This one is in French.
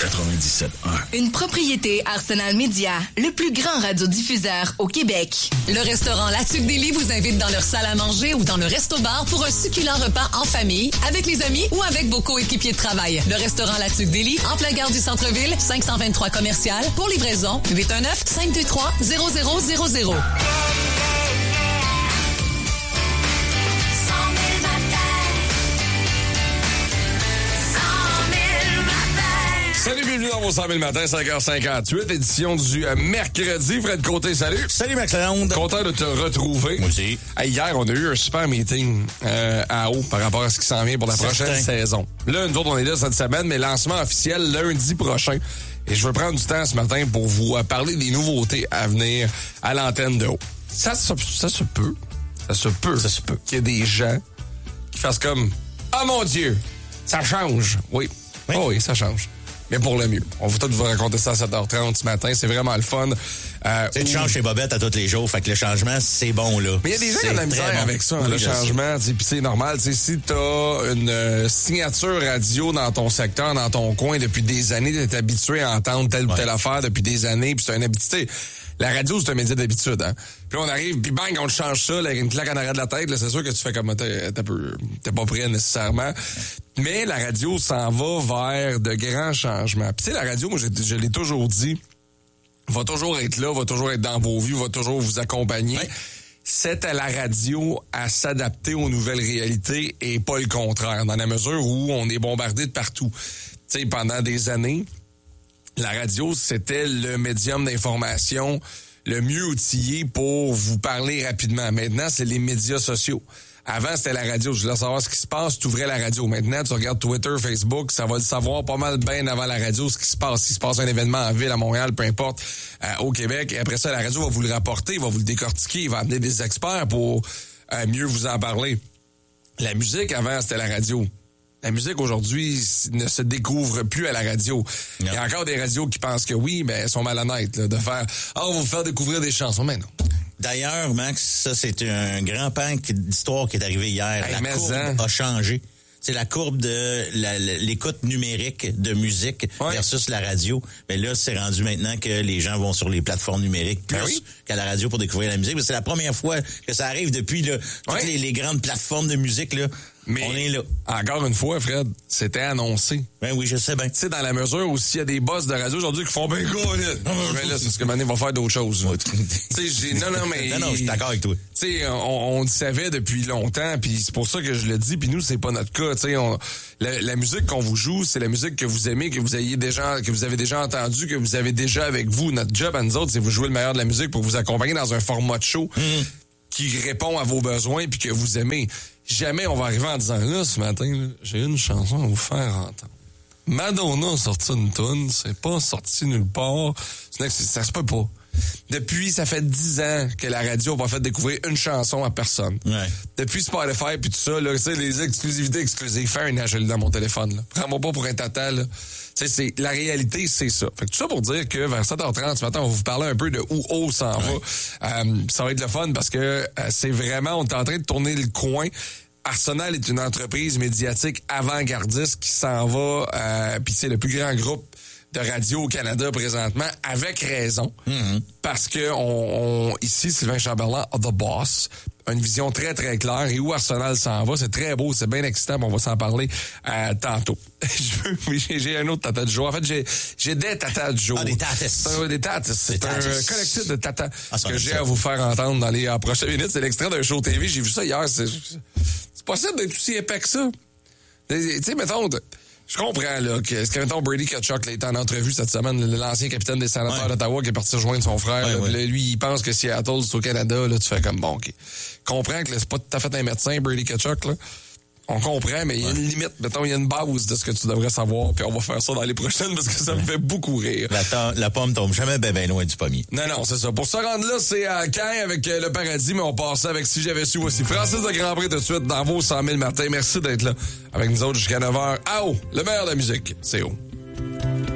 97.1. Une propriété Arsenal Media, le plus grand radiodiffuseur au Québec. Le restaurant La Tuque Deli vous invite dans leur salle à manger ou dans le resto-bar pour un succulent repas en famille, avec les amis ou avec vos coéquipiers de travail. Le restaurant La Tuque Deli, en plein gare du centre-ville, 523 commercial. Pour livraison, 819-523-0000. Salut, bienvenue dans vos 100 000 matin, 5h58, édition du mercredi. Fred Côté, salut. Salut, Max-Léonde. Content de te retrouver. Moi aussi. Hier, on a eu un super meeting à eau par rapport à ce qui s'en vient pour la prochaine saison. Là, nous autres, on est là cette semaine, mais lancement officiel lundi prochain. Et je veux prendre du temps ce matin pour vous parler des nouveautés à venir à l'antenne de haut. Ça se peut qu'il y ait des gens qui fassent comme « Ah, mon Dieu, ça change. » Oui. Oh oui, ça change. Mais pour le mieux. On va tout vous raconter ça à 7h30 ce matin. C'est vraiment le fun. Tu changes tes bobettes à tous les jours. Fait que le changement, c'est bon, là. Mais il y a des gens qui ont de la misère avec ça, le changement. Puis c'est normal. Si t'as une signature radio dans ton secteur, dans ton coin depuis des années, t'es habitué à entendre telle ou telle affaire depuis des années, puis c'est une habitude. La radio, c'est un média d'habitude, hein. Puis on arrive, puis bang, on te change ça, là, une claque en arrière de la tête, là, c'est sûr que tu fais comme t'es pas prêt nécessairement. Mais la radio s'en va vers de grands changements. Puis tu sais, la radio, moi, je l'ai toujours dit, va toujours être là, va toujours être dans vos vies, va toujours vous accompagner. Ouais. C'est à la radio à s'adapter aux nouvelles réalités et pas le contraire, dans la mesure où on est bombardé de partout. Tu sais, pendant des années, la radio, c'était le médium d'information le mieux outillé pour vous parler rapidement. Maintenant, c'est les médias sociaux. Avant, c'était la radio. Je voulais savoir ce qui se passe, tu ouvrais la radio. Maintenant, tu regardes Twitter, Facebook, ça va le savoir pas mal bien avant la radio ce qui se passe. S'il se passe un événement en ville, à Montréal, peu importe, au Québec. Et après ça, la radio va vous le rapporter, va vous le décortiquer, va amener des experts pour mieux vous en parler. La musique, avant, c'était la radio. La musique, aujourd'hui, ne se découvre plus à la radio. Non. Il y a encore des radios qui pensent que oui, mais elles sont malhonnêtes, là, de faire « Ah, on va vous faire découvrir des chansons. » Mais non. D'ailleurs, Max, ça, c'est un grand pan d'histoire qui est arrivé hier. La courbe a changé. C'est la courbe de l'écoute numérique de musique versus la radio. Mais là, c'est rendu maintenant que les gens vont sur les plateformes numériques plus qu'à la radio pour découvrir la musique. Mais c'est la première fois que ça arrive depuis là, toutes les grandes plateformes de musique, là. Mais on est là. Encore une fois, Fred, c'était annoncé. Ben oui, je sais bien. Tu sais, dans la mesure où s'il y a des boss de radio aujourd'hui qui font ben gros, mais là, c'est ce que Mané va faire d'autres choses. Tu sais, non, je suis d'accord avec toi. Tu sais, on le savait depuis longtemps, puis c'est pour ça que je le dis, puis nous, c'est pas notre cas. Tu sais, la musique qu'on vous joue, c'est la musique que vous aimez, que vous avez déjà entendue, que vous avez déjà avec vous. Notre job à nous autres, c'est vous jouer le meilleur de la musique pour vous accompagner dans un format de show qui répond à vos besoins puis que vous aimez. Jamais on va arriver en disant, là, ce matin, là, j'ai une chanson à vous faire entendre. Madonna a sorti une toune, c'est pas sorti nulle part. Ça se peut pas. Depuis, ça fait 10 ans que la radio n'a pas fait découvrir une chanson à personne. Ouais. Depuis Spotify puis tout ça, là, tu sais, les exclusivités exclusives, fais un agile dans mon téléphone, là. Prends-moi pas pour un tata, là. Tu sais, la réalité, c'est ça. Fait que tout ça pour dire que vers 7h30 ce matin, on va vous parler un peu de où haut s'en va. Ça va être le fun parce que c'est vraiment, on est en train de tourner le coin. Arsenal est une entreprise médiatique avant-gardiste qui s'en va, puis c'est le plus grand groupe de radio au Canada présentement, avec raison, parce que ici, Sylvain Chamberlain a The Boss, une vision très, très claire, et où Arsenal s'en va, c'est très beau, c'est bien excitant, on va s'en parler tantôt. J'ai un autre tata du jour. En fait, j'ai des tatas du jour. Ah, des tatas. Des tatas. C'est un collectif de tatas que j'ai à vous faire entendre dans les prochaines minutes. C'est l'extrait d'un show TV, j'ai vu ça hier, c'est possible d'être aussi épais que ça. Tu sais, mettons... Je comprends, là, que mettons Brady Kachuk est en entrevue cette semaine, l'ancien capitaine des Sénateurs d'Ottawa qui est parti rejoindre son frère. Là, lui, il pense que Seattle, c'est au Canada. Là, tu fais comme, bon, OK. Comprends que là, c'est pas tout à fait un médecin, Brady Kachuk, là. On comprend, mais il y a une limite. Mettons, il y a une base de ce que tu devrais savoir, puis on va faire ça dans les prochaines parce que ça me fait beaucoup rire. La pomme tombe jamais ben loin du pommier. Non, c'est ça. Pour se rendre là, c'est à Caen avec le paradis, mais on passe avec Si j'avais su aussi. Francis de Grandpré tout de suite dans vos 100 000 matins. Merci d'être là avec nous autres jusqu'à 9h. Ah oh, le meilleur de la musique, c'est haut.